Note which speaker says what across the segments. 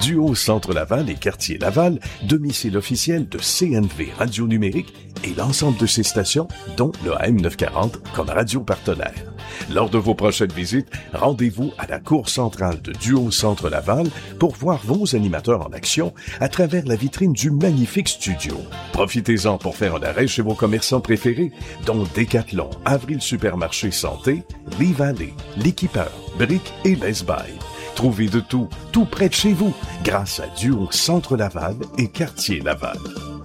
Speaker 1: Duo Centre Laval et Quartier Laval, domicile officiel de CNV Radio Numérique et l'ensemble de ses stations, dont le AM940 comme radio partenaire. Lors de vos prochaines visites, rendez-vous à la cour centrale de Duo Centre Laval pour voir vos animateurs en action à travers la vitrine du magnifique studio. Profitez-en pour faire un arrêt chez vos commerçants préférés, dont Decathlon, Avril Supermarché Santé, Lee Valley, L'Équipeur, Brick et Best Buy. Trouvez de tout, tout près de chez vous, grâce à Duo Centre Laval et Quartier Laval.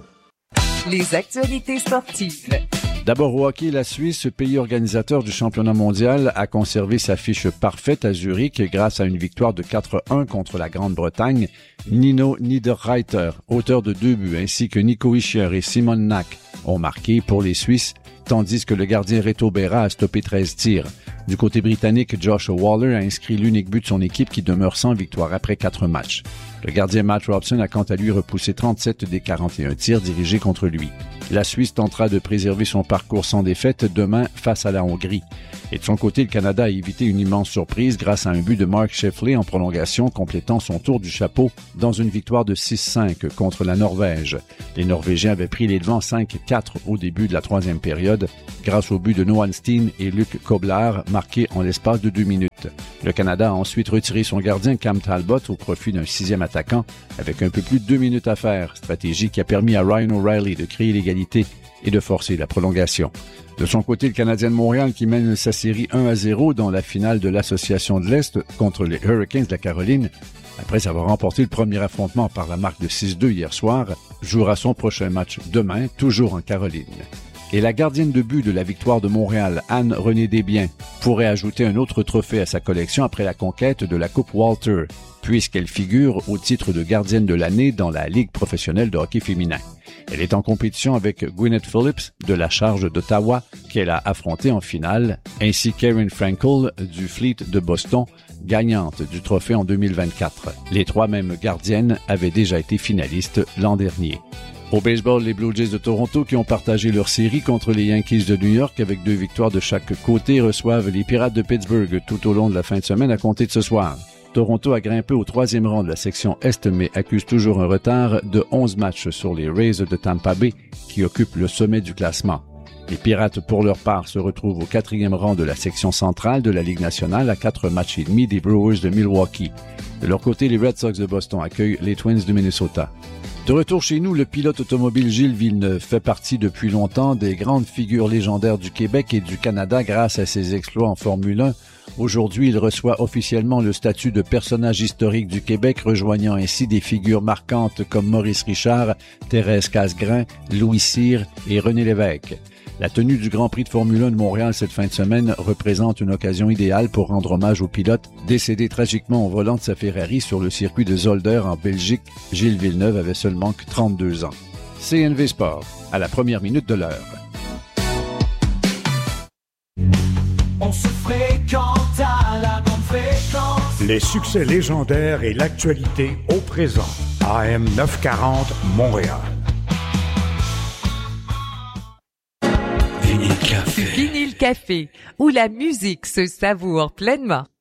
Speaker 2: Les actualités sportives.
Speaker 3: D'abord au hockey, la Suisse, pays organisateur du championnat mondial, a conservé sa fiche parfaite à Zurich grâce à une victoire de 4-1 contre la Grande-Bretagne. Nino Niederreiter, auteur de 2 buts, ainsi que Nico Hischier et Simon Nack ont marqué pour les Suisses, tandis que le gardien Reto Berra a stoppé 13 tirs. Du côté britannique, Josh Waller a inscrit l'unique but de son équipe qui demeure sans victoire après 4 matchs. Le gardien Matt Robson a quant à lui repoussé 37 des 41 tirs dirigés contre lui. La Suisse tentera de préserver son parcours sans défaite demain face à la Hongrie. Et de son côté, le Canada a évité une immense surprise grâce à un but de Mark Sheffley en prolongation, complétant son tour du chapeau dans une victoire de 6-5 contre la Norvège. Les Norvégiens avaient pris les devants 5-4 au début de la 3e période grâce au but de Noah Steen et Luc Koblar marqués en l'espace de 2 minutes. Le Canada a ensuite retiré son gardien Cam Talbot au profit d'un 6e attaquant avec un peu plus de 2 minutes à faire, stratégie qui a permis à Ryan O'Reilly de créer l'égalité et de forcer la prolongation. De son côté, le Canadien de Montréal qui mène sa série 1-0 dans la finale de l'Association de l'Est contre les Hurricanes de la Caroline, après avoir remporté le premier affrontement par la marque de 6-2 hier soir, jouera son prochain match demain, toujours en Caroline. Et la gardienne de but de la victoire de Montréal, Anne-Renée Desbiens, pourrait ajouter un autre trophée à sa collection après la conquête de la Coupe Walter, puisqu'elle figure au titre de gardienne de l'année dans la Ligue professionnelle de hockey féminin. Elle est en compétition avec Gwyneth Phillips de la Charge d'Ottawa, qu'elle a affrontée en finale, ainsi qu'Erin Frankel du Fleet de Boston, gagnante du trophée en 2024. Les 3 mêmes gardiennes avaient déjà été finalistes l'an dernier. Au baseball, les Blue Jays de Toronto, qui ont partagé leur série contre les Yankees de New York avec 2 victoires de chaque côté, reçoivent les Pirates de Pittsburgh tout au long de la fin de semaine à compter de ce soir. Toronto a grimpé au 3e rang de la section Est, mais accuse toujours un retard de 11 matchs sur les Rays de Tampa Bay, qui occupent le sommet du classement. Les Pirates, pour leur part, se retrouvent au 4e rang de la section centrale de la Ligue nationale à 4 matchs et demi des Brewers de Milwaukee. De leur côté, les Red Sox de Boston accueillent les Twins de Minnesota. De retour chez nous, le pilote automobile Gilles Villeneuve fait partie depuis longtemps des grandes figures légendaires du Québec et du Canada grâce à ses exploits en Formule 1. Aujourd'hui, il reçoit officiellement le statut de personnage historique du Québec, rejoignant ainsi des figures marquantes comme Maurice Richard, Thérèse Casgrain, Louis Cyr et René Lévesque. La tenue du Grand Prix de Formule 1 de Montréal cette fin de semaine représente une occasion idéale pour rendre hommage au pilote décédé tragiquement au volant de sa Ferrari sur le circuit de Zolder en Belgique. Gilles Villeneuve avait seulement 32 ans. CNV Sport, à la première minute de l'heure.
Speaker 4: On se fréquente à la grande fréquence.
Speaker 5: Les succès légendaires et l'actualité au présent. AM 940 Montréal.
Speaker 2: Vinyle Café, où la musique se savoure pleinement.